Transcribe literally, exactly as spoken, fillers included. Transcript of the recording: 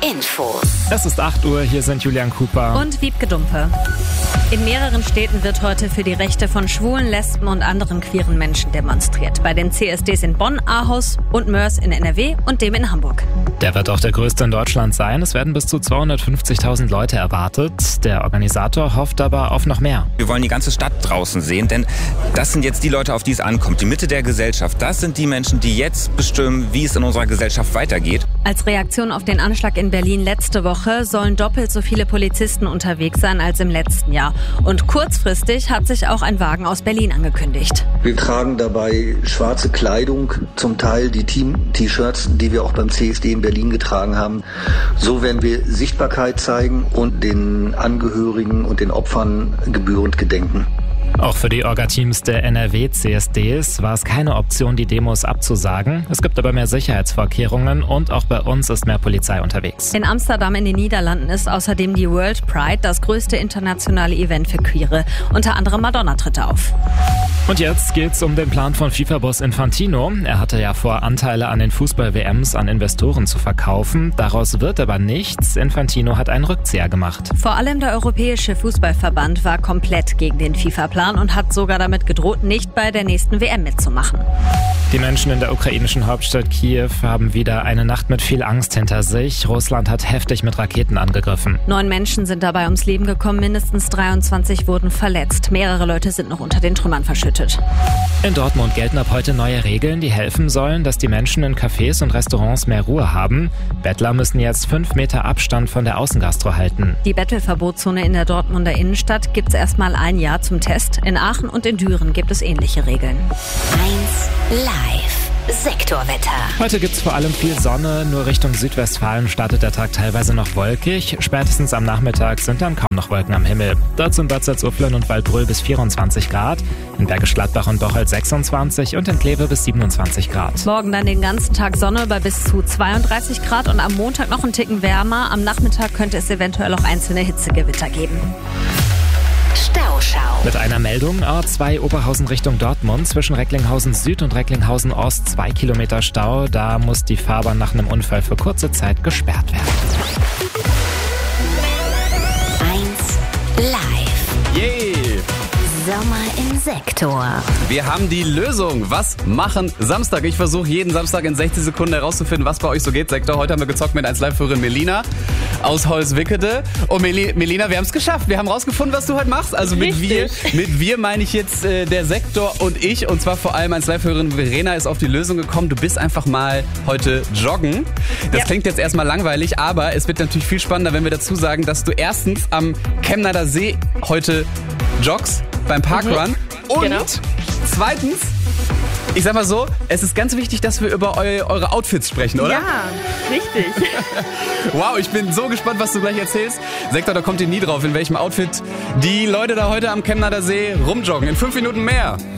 Info. Es ist acht Uhr, hier sind Julian Cooper und Wiebke Dumpe. In mehreren Städten wird heute für die Rechte von Schwulen, Lesben und anderen queeren Menschen demonstriert. Bei den C S Ds in Bonn, Ahaus und Moers in N R W und dem in Hamburg. Der wird auch der größte in Deutschland sein. Es werden bis zu zweihundertfünfzigtausend Leute erwartet. Der Organisator hofft aber auf noch mehr. Wir wollen die ganze Stadt draußen sehen, denn das sind jetzt die Leute, auf die es ankommt. Die Mitte der Gesellschaft. Das sind die Menschen, die jetzt bestimmen, wie es in unserer Gesellschaft weitergeht. Als Reaktion auf den Anschlag in Berlin letzte Woche sollen doppelt so viele Polizisten unterwegs sein als im letzten Jahr. Und kurzfristig hat sich auch ein Wagen aus Berlin angekündigt. Wir tragen dabei schwarze Kleidung, zum Teil die Team-T-Shirts, die wir auch beim C S D in Berlin getragen haben. So werden wir Sichtbarkeit zeigen und den Angehörigen und den Opfern gebührend gedenken. Auch für die Orga-Teams der N R W-C S Ds war es keine Option, die Demos abzusagen. Es gibt aber mehr Sicherheitsvorkehrungen und auch bei uns ist mehr Polizei unterwegs. In Amsterdam in den Niederlanden ist außerdem die World Pride, das größte internationale Event für Queere. Unter anderem Madonna tritt auf. Und jetzt geht's um den Plan von FIFA-Boss Infantino. Er hatte ja vor, Anteile an den Fußball-W Ms an Investoren zu verkaufen. Daraus wird aber nichts. Infantino hat einen Rückzieher gemacht. Vor allem der Europäische Fußballverband war komplett gegen den FIFA-Plan und hat sogar damit gedroht, nicht bei der nächsten W M mitzumachen. Die Menschen in der ukrainischen Hauptstadt Kiew haben wieder eine Nacht mit viel Angst hinter sich. Russland hat heftig mit Raketen angegriffen. Neun Menschen sind dabei ums Leben gekommen, mindestens dreiundzwanzig wurden verletzt. Mehrere Leute sind noch unter den Trümmern verschüttet. In Dortmund gelten ab heute neue Regeln, die helfen sollen, dass die Menschen in Cafés und Restaurants mehr Ruhe haben. Bettler müssen jetzt fünf Meter Abstand von der Außengastro halten. Die Bettelverbotszone in der Dortmunder Innenstadt gibt es erstmal ein Jahr zum Test. In Aachen und in Düren gibt es ähnliche Regeln. eins live. Sektorwetter. Heute gibt's vor allem viel Sonne, nur Richtung Südwestfalen startet der Tag teilweise noch wolkig. Spätestens am Nachmittag sind dann kaum noch Wolken am Himmel. Dazu in Bad Salzuflen und Waldbröl bis vierundzwanzig Grad, in Bergisch Gladbach und Bocholt sechsundzwanzig und in Kleve bis siebenundzwanzig Grad. Morgen dann den ganzen Tag Sonne bei bis zu zweiunddreißig Grad und am Montag noch einen Ticken wärmer. Am Nachmittag könnte es eventuell auch einzelne Hitzegewitter geben. Stauschau. Mit einer Meldung, A zwei Oberhausen Richtung Dortmund, zwischen Recklinghausen Süd und Recklinghausen Ost zwei Kilometer Stau. Da muss die Fahrbahn nach einem Unfall für kurze Zeit gesperrt werden. eins live. Yay! Sommer im Sektor. Wir haben die Lösung. Was machen Samstag? Ich versuche jeden Samstag in sechzig Sekunden herauszufinden, was bei euch so geht. Sektor, heute haben wir gezockt mit eins Live-Führerin Melina aus Holzwickede. Und Meli- Melina, wir haben es geschafft. Wir haben rausgefunden, was du heute machst. Also mit wir, mit wir meine ich jetzt äh, der Sektor und ich. Und zwar vor allem eins Live-Führerin Verena ist auf die Lösung gekommen. Du bist einfach mal heute joggen. Das ja. Klingt jetzt erstmal langweilig, aber es wird natürlich viel spannender, wenn wir dazu sagen, dass du erstens am Chemnader See heute joggst beim Parkrun. Mhm. Und genau. Zweitens, ich sag mal so, es ist ganz wichtig, dass wir über eu- eure Outfits sprechen, oder? Ja, richtig. Wow, ich bin so gespannt, was du gleich erzählst. Sektor, da kommt ihr nie drauf, in welchem Outfit die Leute da heute am Chemnader See rumjoggen. In fünf Minuten mehr.